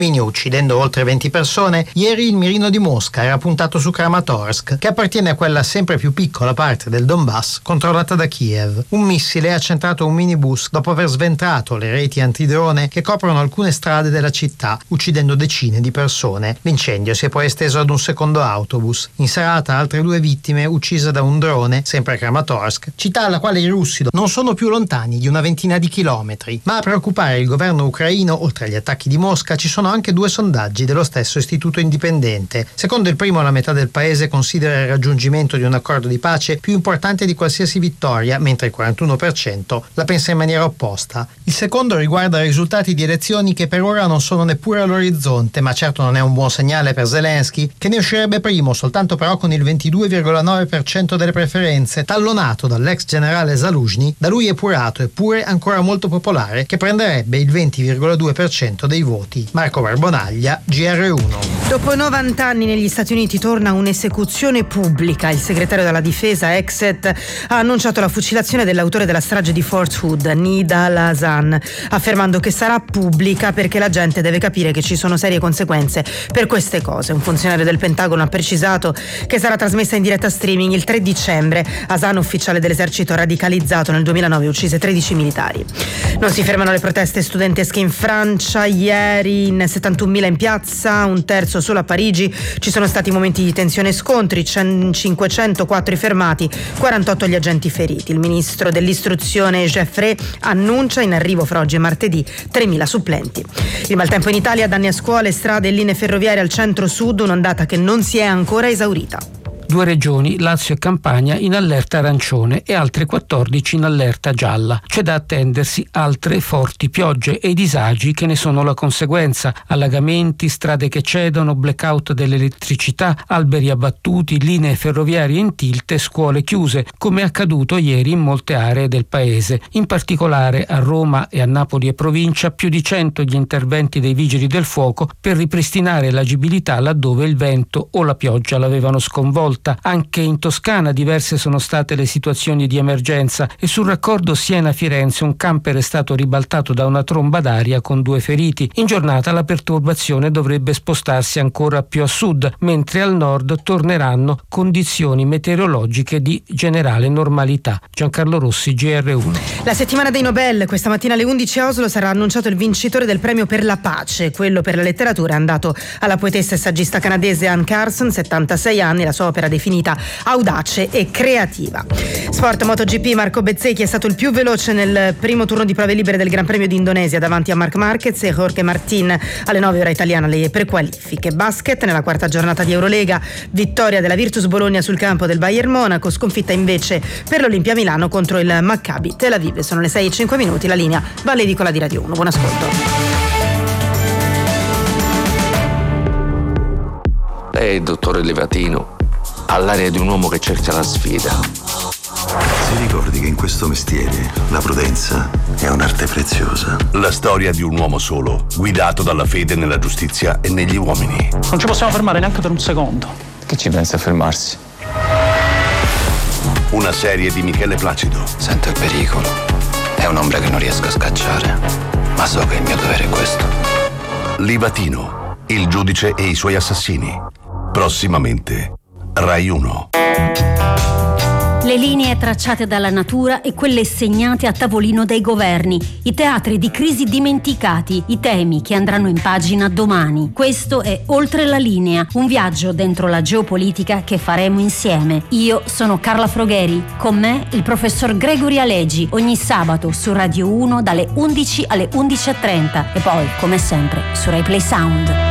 uccidendo oltre 20 persone, ieri il mirino di Mosca era puntato su Kramatorsk, che appartiene a quella sempre più piccola parte del Donbass controllata da Kiev. Un missile ha centrato un minibus dopo aver sventrato le reti antidrone che coprono alcune strade della città, uccidendo decine di persone. L'incendio si è poi esteso ad un secondo autobus. In serata altre 2 vittime uccise da un drone, sempre a Kramatorsk, città alla quale i russi non sono più lontani di una ventina di chilometri. Ma a preoccupare il governo ucraino, oltre agli attacchi di Mosca, ci sono anche 2 sondaggi dello stesso istituto indipendente. Secondo il primo, la metà del paese considera il raggiungimento di un accordo di pace più importante di qualsiasi vittoria, mentre il 41% la pensa in maniera opposta. Il secondo riguarda risultati di elezioni che per ora non sono neppure all'orizzonte, ma certo non è un buon segnale per Zelensky, che ne uscirebbe primo, soltanto però con il 22,9% delle preferenze, tallonato dall'ex generale Zaluzhny, da lui epurato eppure ancora molto popolare, che prenderebbe il 20,2% dei voti. Marco Barbonaglia, GR1. Dopo 90 anni negli Stati Uniti torna un'esecuzione pubblica. Il segretario della difesa Exet ha annunciato la fucilazione dell'autore della strage di Fort Hood, Nidal Hasan, affermando che sarà pubblica perché la gente deve capire che ci sono serie conseguenze per queste cose. Un funzionario del Pentagono ha precisato che sarà trasmessa in diretta streaming il 3 dicembre. Hasan, ufficiale dell'esercito radicalizzato nel 2009, uccise 13 militari. Non si fermano le proteste studentesche in Francia. Ieri in 71.000 in piazza, un terzo solo a Parigi. Ci sono stati momenti di tensione e scontri, 504 i fermati, 48 gli agenti feriti. Il ministro dell'istruzione Geoffrey annuncia in arrivo fra oggi e martedì 3.000 supplenti. Il maltempo in Italia, danni a scuole, strade e linee ferroviarie al centro-sud, un'ondata che non si è ancora esaurita. 2 regioni, Lazio e Campania, in allerta arancione e altre 14 in allerta gialla. C'è da attendersi altre forti piogge e i disagi che ne sono la conseguenza: allagamenti, strade che cedono, blackout dell'elettricità, alberi abbattuti, linee ferroviarie in tilt e scuole chiuse, come è accaduto ieri in molte aree del paese. In particolare a Roma e a Napoli e provincia più di 100 gli interventi dei vigili del fuoco per ripristinare l'agibilità laddove il vento o la pioggia l'avevano sconvolta. Anche in Toscana diverse sono state le situazioni di emergenza e sul raccordo Siena-Firenze un camper è stato ribaltato da una tromba d'aria con 2 feriti. In giornata la perturbazione dovrebbe spostarsi ancora più a sud, mentre al nord torneranno condizioni meteorologiche di generale normalità. Giancarlo Rossi, GR1. La settimana dei Nobel, questa mattina alle 11 a Oslo sarà annunciato il vincitore del premio per la pace. Quello per la letteratura è andato alla poetessa e saggista canadese Anne Carson, 76 anni, la sua opera definita audace e creativa. Sport MotoGP, Marco Bezzecchi è stato il più veloce nel primo turno di prove libere del Gran Premio di Indonesia davanti a Marc Marquez e Jorge Martin. Alle 9 ora italiana le prequalifiche. Basket, nella 4ª giornata di Eurolega, vittoria della Virtus Bologna sul campo del Bayern Monaco, sconfitta invece per l'Olimpia Milano contro il Maccabi Tel Aviv. Sono le 6:05, la linea va all'edicola di Radio 1. Buon ascolto. Lei, dottore Livatino, ha l'aria di un uomo che cerca la sfida. Si ricordi che in questo mestiere la prudenza è un'arte preziosa. La storia di un uomo solo, guidato dalla fede nella giustizia e negli uomini. Non ci possiamo fermare neanche per un secondo. Che ci pensa a fermarsi? Una serie di Michele Placido. Sento il pericolo. È un'ombra che non riesco a scacciare, ma so che il mio dovere è questo. Livatino, il giudice e i suoi assassini. Prossimamente, Rai 1. Le linee tracciate dalla natura e quelle segnate a tavolino dai governi, i teatri di crisi dimenticati, i temi che andranno in pagina domani. Questo è Oltre la linea, un viaggio dentro la geopolitica che faremo insieme. Io sono Carla Frogheri, con me il professor Gregory Alegi, ogni sabato su Radio 1 dalle 11 alle 11:30 e poi, come sempre, su Rai Play Sound.